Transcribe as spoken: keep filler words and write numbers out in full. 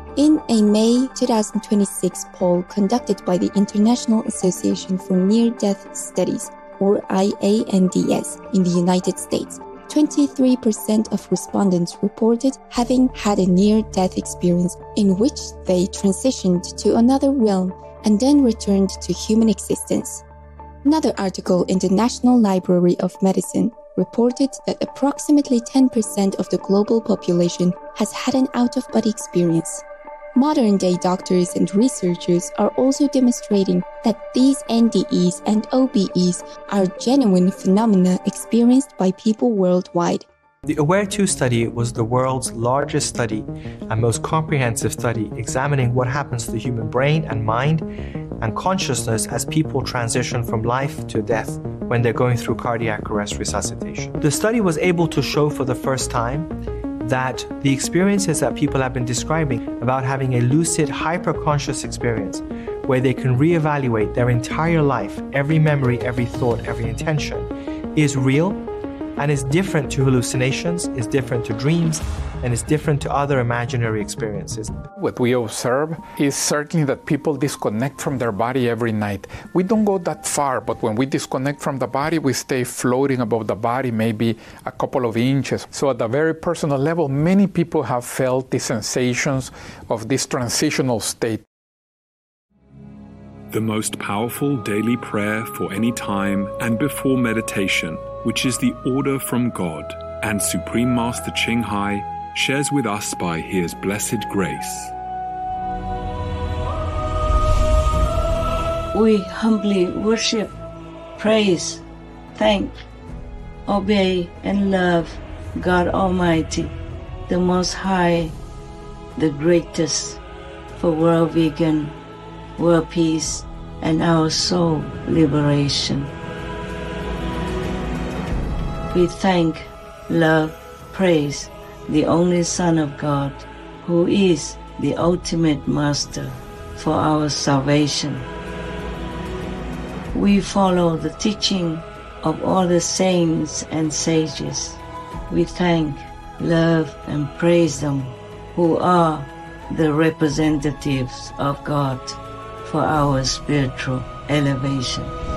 In a May twenty twenty-six poll conducted by the International Association for Near-Death Studies, or I A N D S, in the United States, twenty-three percent of respondents reported having had a near-death experience in which they transitioned to another realm and then returned to human existence. Another article in the National Library of Medicine reported that approximately ten percent of the global population has had an out-of-body experience. Modern-day doctors and researchers are also demonstrating that these N D Es and O B Es are genuine phenomena experienced by people worldwide. The AWARE two study was the world's largest study and most comprehensive study examining what happens to the human brain and mind and consciousness as people transition from life to death when they're going through cardiac arrest resuscitation. The study was able to show for the first time that the experiences that people have been describing about having a lucid, hyper-conscious experience where they can reevaluate their entire life, every memory, every thought, every intention, is real and is different to hallucinations, is different to dreams, and is different to other imaginary experiences. What we observe is certainly that people disconnect from their body every night. We don't go that far, but when we disconnect from the body, we stay floating above the body, maybe a couple of inches. So at a very personal level, many people have felt the sensations of this transitional state. The most powerful daily prayer for any time and before meditation, which is the order from God, and Supreme Master Ching Hai shares with us by His blessed grace. We humbly worship, praise, thank, obey, and love God Almighty, the Most High, the greatest, for world vegan, world peace, and our soul liberation. We thank, love, praise the only Son of God, who is the ultimate Master for our salvation. We follow the teaching of all the saints and sages. We thank, love, and praise them, who are the representatives of God for our spiritual elevation.